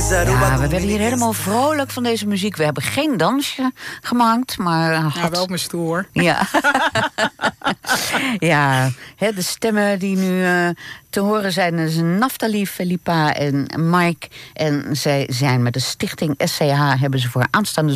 Ja, we werden hier helemaal vrolijk van deze muziek. We hebben geen dansje gemaakt, maar... Ja, wel op mijn stoel, hoor. Ja, ja, de stemmen die nu te horen zijn... is Naftali, Felipa en Mike. En zij zijn met de stichting SCH... hebben ze voor aanstaande